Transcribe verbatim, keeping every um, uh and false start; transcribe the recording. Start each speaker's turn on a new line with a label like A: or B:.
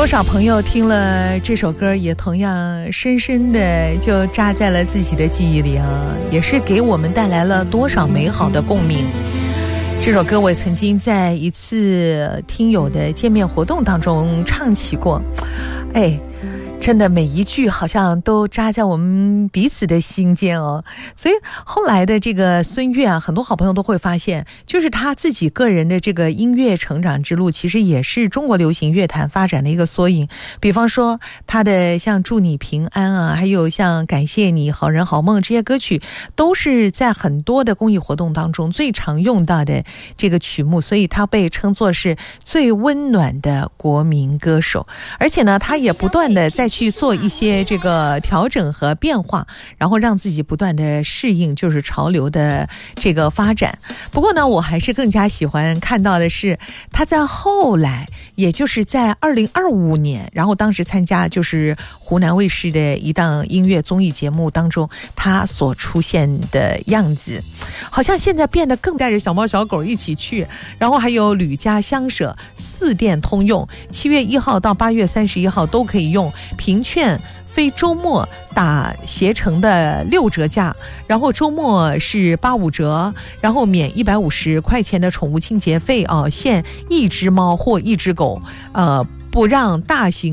A: 多少朋友听了这首歌也同样深深的就扎在了自己的记忆里啊，也是给我们带来了多少美好的共鸣。这首歌我曾经在一次听友的见面活动当中唱起过，哎，真的每一句好像都扎在我们彼此的心间哦。所以后来的这个孙悦啊，很多好朋友都会发现，就是他自己个人的这个音乐成长之路，其实也是中国流行乐坛发展的一个缩影。比方说他的像祝你平安啊，还有像感谢你、好人好梦，这些歌曲都是在很多的公益活动当中最常用到的这个曲目，所以他被称作是最温暖的国民歌手。而且呢，他也不断的在去做一些这个调整和变化，然后让自己不断的适应就是潮流的这个发展。不过呢，我还是更加喜欢看到的是他在后来，也就是在二零二五年，然后当时参加就是湖南卫视的一档音乐综艺节目当中，他所出现的样子，好像现在变得更带着小猫小狗一起去，然后还有吕家香舍四店通用，七月一号到八月三十一号都可以用，凭券非周末打携程的六折价，然后周末是八五折，然后免一百五十块钱的宠物清洁费哦，限一只猫或一只狗，呃，不让大型